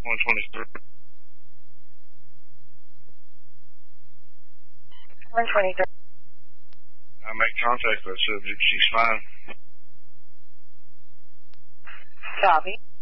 123. 123. I make contact with her subject. She's fine. Copy.